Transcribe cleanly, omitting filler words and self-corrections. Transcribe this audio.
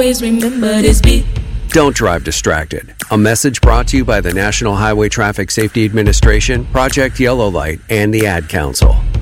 always remember this beat. Don't drive distracted. A message brought to you by the National Highway Traffic Safety Administration, Project Yellow Light, and the Ad Council.